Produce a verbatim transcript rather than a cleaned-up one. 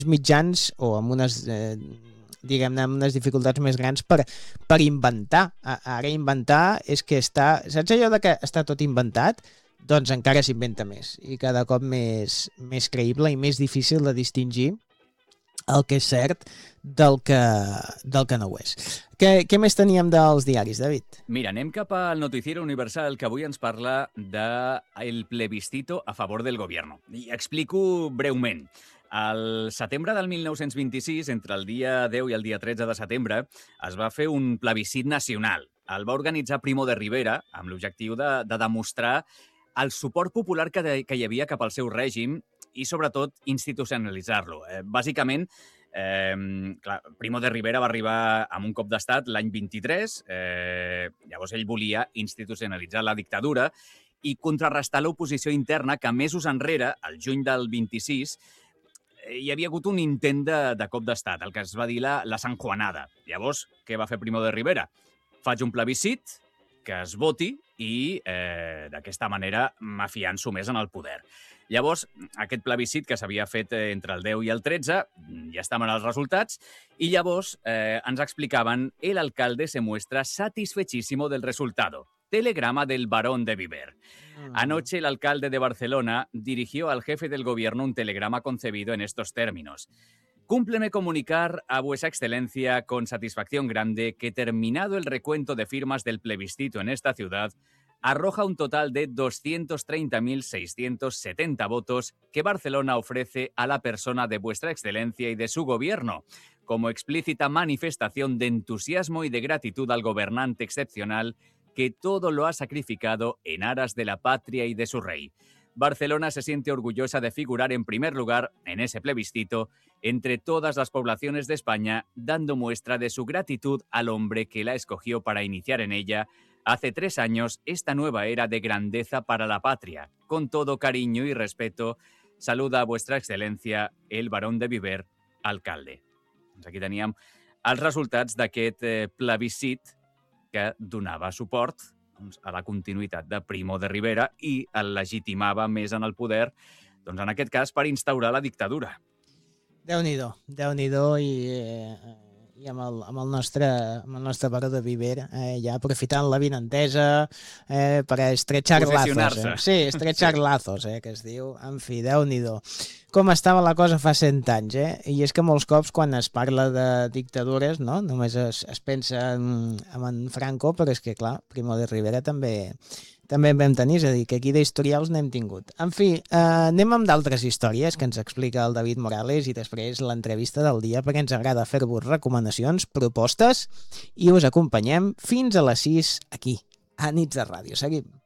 mitjans o amb unes, eh, diguem-ne, amb unes dificultats més grans per, per inventar. Ara inventar és que està... Saps allò de que està tot inventat? Doncs encara s'inventa més i cada cop més, més creïble i més difícil de distingir el que és cert del que, del que no ho és. Què, què més teníem dels diaris, David? Mira, anem cap al Noticiero Universal, que avui ens parla del plebiscito a favor del gobierno. I explico breument. Al setembre del mil nou-cents vint-i-sis, entre el dia deu i el dia tretze de setembre, es va fer un plebiscit nacional. El va organitzar Primo de Rivera amb l'objectiu de, de demostrar el suport popular que, de, que hi havia cap al seu règim i, sobretot, institucionalitzar-lo. Eh, bàsicament, eh, clar, Primo de Rivera va arribar amb un cop d'estat l'any vint-i-tres, eh, llavors ell volia institucionalitzar la dictadura i contrarrestar l'oposició interna que mesos enrere, al juny del vint-i-sis, hi havia hagut un intent de, de cop d'estat, el que es va dir la, la Sant Juanada. Llavors, què va fer Primo de Rivera? Faig un plebiscit, que es voti i eh, d'aquesta manera m'afianço més en el poder. Llavors, aquest plebiscit que s'havia fet entre el deu i el tretze, ja estaven els resultats, i llavors eh, ens explicaven el alcalde se muestra satisfechísimo del resultado. Telegrama del Barón de Viver. Anoche el alcalde de Barcelona dirigió al jefe del gobierno un telegrama concebido en estos términos. Cúmpleme comunicar a vuesa excelencia con satisfacción grande que terminado el recuento de firmas del plebiscito en esta ciudad, arroja un total de doscientos treinta mil seiscientos setenta votos que Barcelona ofrece a la persona de vuestra excelencia y de su gobierno, como explícita manifestación de entusiasmo y de gratitud al gobernante excepcional que todo lo ha sacrificado en aras de la patria y de su rey. Barcelona se siente orgullosa de figurar en primer lugar en ese plebiscito entre todas las poblaciones de España, dando muestra de su gratitud al hombre que la escogió para iniciar en ella hace tres años esta nueva era de grandeza para la patria. Con todo cariño y respeto, saluda a vuestra excelencia el Barón de Viver, alcalde. Doncs aquí teníem els resultats d'aquest eh, plebiscit que donava suport doncs, a la continuïtat de Primo de Rivera i el legitimava més en el poder, doncs en aquest cas per instaurar la dictadura. Déu-n'hi-do, Déu-n'hi-do i, eh, i amb, el, amb, el nostre, amb el nostre Baró de Viver, eh, ja aprofitant la vinentesa eh, per estrechar lazos. Eh? Sí, estrechar sí. lazos, eh, que es diu. En fi, Déu-n'hi-do. Com estava la cosa fa cent anys, eh? I és que molts cops quan es parla de dictadures, no? Només es, es pensa en, en, en Franco, però és que, clar, Primo de Rivera també, també en vam tenir, és a dir, que aquí d'historials n'hem tingut. En fi, eh, anem amb d'altres històries que ens explica el David Morales i després l'entrevista del dia, perquè ens agrada fer-vos recomanacions, propostes, i us acompanyem fins a les sis aquí, a Nits de Ràdio. Seguim.